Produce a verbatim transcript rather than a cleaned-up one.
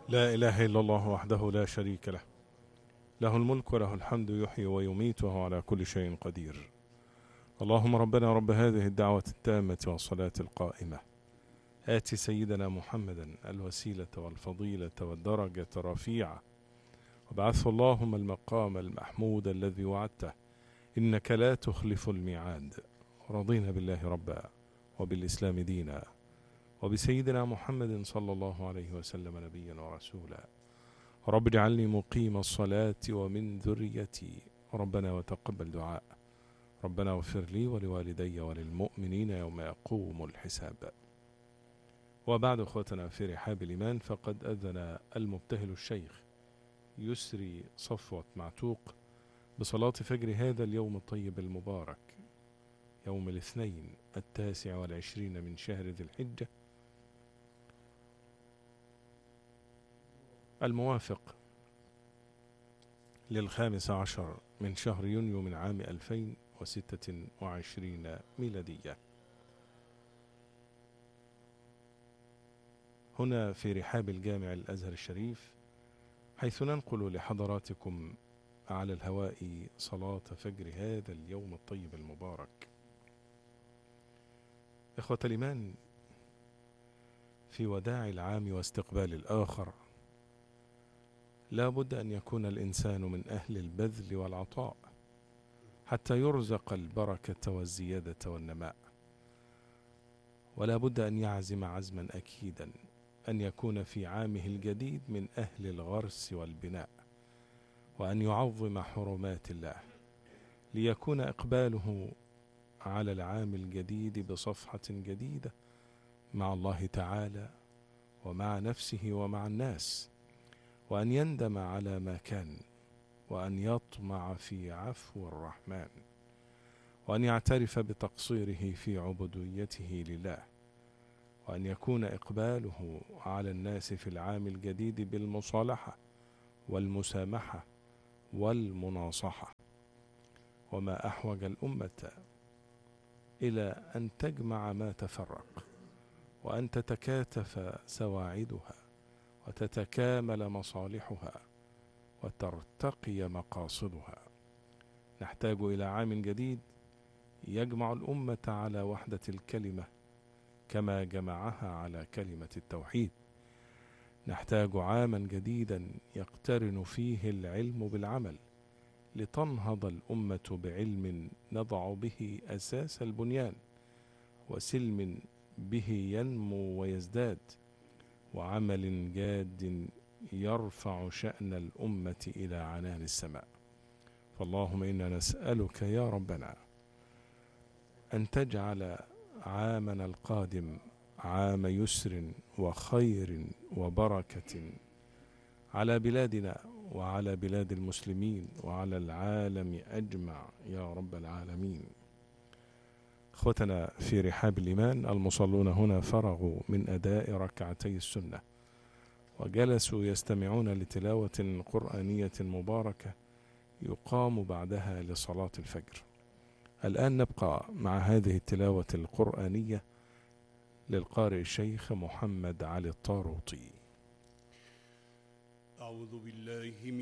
لا إله إلا الله وحده لا شريك له، له الملك وله الحمد، يحيي ويميت وهو على كل شيء قدير. اللهم ربنا رب هذه الدعوة التامة والصلاة القائمة، آت سيدنا محمدا الوسيلة والفضيلة والدرجة الرفيعة، وابعثه اللهم المقام المحمود الذي وعدته، إنك لا تخلف الميعاد. رضينا بالله ربا وبالإسلام دينا وبسيدنا محمد صلى الله عليه وسلم نبيا ورسولا. رب اجعلني مقيم الصلاة ومن ذريتي، ربنا وتقبل دعاء، ربنا اغفر لي ولوالدي وللمؤمنين يوم يقوم الحساب. وبعد أخوتنا في رحاب الإيمان، فقد أذن المبتهل الشيخ يسري صفوة معتوق بصلاة فجر هذا اليوم الطيب المبارك، يوم الاثنين التاسع والعشرين من شهر ذي الحجة، الموافق للخامس عشر من شهر يونيو من عام ألفين وستة وعشرين ميلادية. هنا في رحاب الجامع الأزهر الشريف، حيث ننقل لحضراتكم على الهواء صلاة فجر هذا اليوم الطيب المبارك. إخوة الإيمان، في وداع العام واستقبال الآخر، لا بد أن يكون الإنسان من أهل البذل والعطاء حتى يرزق البركة والزيادة والنماء، ولا بد أن يعزم عزما أكيدا أن يكون في عامه الجديد من أهل الغرس والبناء، وأن يعظم حرمات الله ليكون إقباله على العام الجديد بصفحة جديدة مع الله تعالى ومع نفسه ومع الناس، وأن يندم على ما كان، وأن يطمع في عفو الرحمن، وأن يعترف بتقصيره في عبوديته لله، وأن يكون إقباله على الناس في العام الجديد بالمصالحة والمسامحة والمناصحة. وما أحوج الأمة إلى أن تجمع ما تفرق، وأن تتكاتف سواعدها، وتتكامل مصالحها، وترتقي مقاصدها. نحتاج إلى عام جديد يجمع الأمة على وحدة الكلمة كما جمعها على كلمة التوحيد. نحتاج عاما جديدا يقترن فيه العلم بالعمل، لتنهض الأمة بعلم نضع به أساس البنيان، وسلم به ينمو ويزداد، وعمل جاد يرفع شأن الأمة إلى عنان السماء. فاللهم إنا نسألك يا ربنا أن تجعل عامنا القادم عام يسر وخير وبركة على بلادنا وعلى بلاد المسلمين وعلى العالم أجمع يا رب العالمين. اخوتنا في رحاب الإيمان، المصلون هنا فرغوا من أداء ركعتي السنة وجلسوا يستمعون لتلاوة قرآنية مباركة يقام بعدها لصلاة الفجر. الآن نبقى مع هذه التلاوة القرآنية للقارئ الشيخ محمد علي الطاروطي. أعوذ بالله من